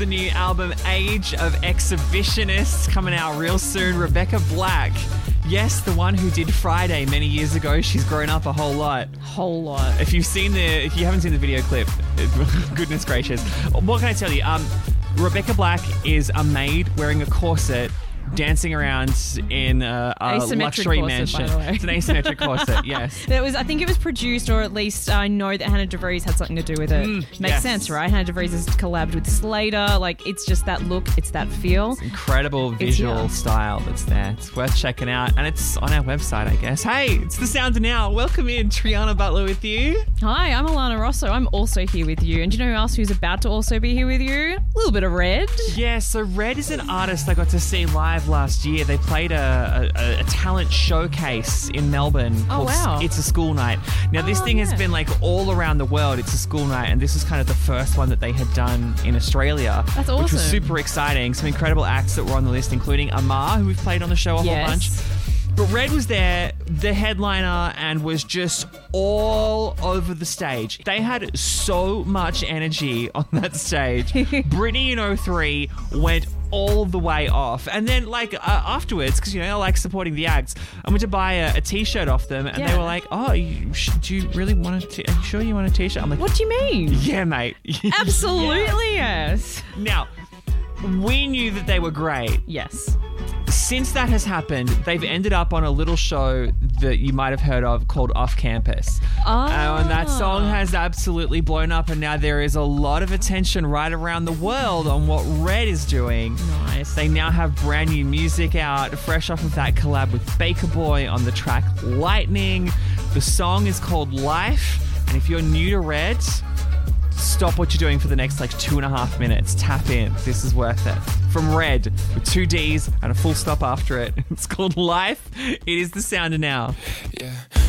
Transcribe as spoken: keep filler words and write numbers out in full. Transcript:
The new album Age of Exhibitionists coming out real soon. Rebecca Black. Yes, the one who did Friday many years ago. She's grown up a whole lot. Whole lot. If you've seen the, if you haven't seen the video clip, goodness gracious. What can I tell you? Um, Rebecca Black is a maid wearing a corset, dancing around in a, a luxury corset, mansion. By the way. It's an asymmetric corset, yes. That was, I think it was produced, or at least I know that Hannah DeVries had something to do with it. Mm, Makes yes. sense, right? Hannah DeVries has collabed with Slater. Like, it's just that look, it's that feel. Incredible visual yeah. style that's there. It's worth checking out. And it's on our website, I guess. Hey, it's The Sound of Now. Welcome in. Triana Butler with you. Hi, I'm Alana Rosso. I'm also here with you. And do you know who else who's about to also be here with you? A little bit of Red. Yeah, so Red is an artist I got to see live last year. They played a, a, a talent showcase in Melbourne Oh, called wow. It's a School Night. Now, this Oh, thing has yeah. been like all around the world. It's a school night, and this was kind of the first one that they had done in Australia. That's Which was awesome. super exciting. Some incredible acts that were on the list, including Amar, who we've played on the show a Yes. whole bunch. But Red was there, the headliner, and was just all over the stage. They had so much energy on that stage. Britney in oh three went all the way off. And then, like, uh, afterwards, because, you know, I like supporting the acts, I went to buy a, a t-shirt off them, and they Yeah. were like, oh, you, sh- do you really want a t- are you sure you want a t-shirt? I'm like, What do you mean? yeah, mate. Absolutely, yes. Now, we knew that they were great. Yes. Since that has happened, they've ended up on a little show that you might have heard of called Off Campus. Oh. Uh, and that song has absolutely blown up, and now there is a lot of attention right around the world on what Red is doing. Nice. They now have brand new music out, fresh off of that collab with Baker Boy on the track Lightning. The song is called Life, and if you're new to Red, stop what you're doing for the next like two and a half minutes. Tap in. This is worth it. From Red, with two D's and a full stop after it. It's called Life. It is The Sound of Now. Yeah.